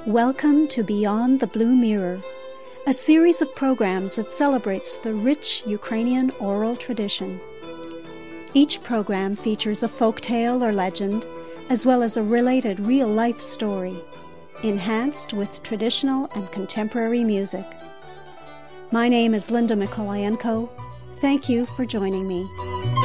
Welcome to Beyond the Blue Mirror, a series of programs that celebrates the rich Ukrainian oral tradition. Each program features a folk tale or legend, as well as a related real-life story, enhanced with traditional and contemporary music. My name is Linda Mikolayenko. Thank you for joining me.